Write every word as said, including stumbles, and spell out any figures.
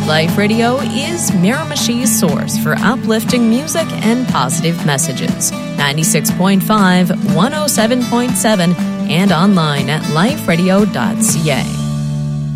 Life Radio is Miramichi's source for uplifting music and positive messages. ninety-six point five, one oh seven point seven, and online at life radio dot c a.